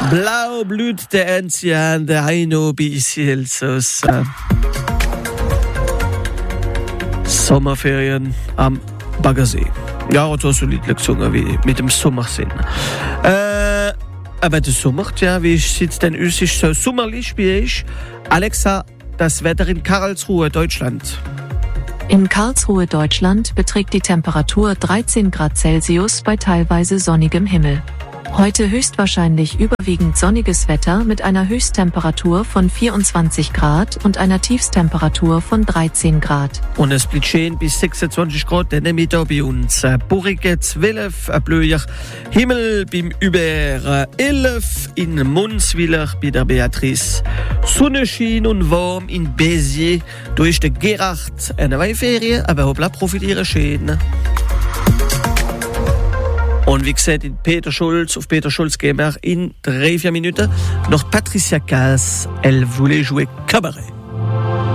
Blaublut der Enzian, der Heino Bisielsus. Sommerferien am Baggersee. Ja, und so solid gesungen wie mit dem Sommersinn. Aber der Sommer, ja, wie sieht's denn aus? Ist so sommerlich wie ich? Alexa, das Wetter in Karlsruhe, Deutschland. In Karlsruhe, Deutschland beträgt die Temperatur 13 Grad Celsius bei teilweise sonnigem Himmel. Heute höchstwahrscheinlich überwiegend sonniges Wetter mit einer Höchsttemperatur von 24 Grad und einer Tiefsttemperatur von 13 Grad. Und es bleibt schön bis 26 Grad in der Mitte bei uns. Burige 12, blöder Himmel beim über 11 in Monswiller bei der Beatrice. Sonnenschein und warm in Béziers durch den Gerard. Eine neue Ferien, aber hoppla, profitieren schön. Und wie gesagt, auf Peter Schulz gehen wir in 3-4 Minuten noch Patricia Cass. Elle voulait jouer cabaret.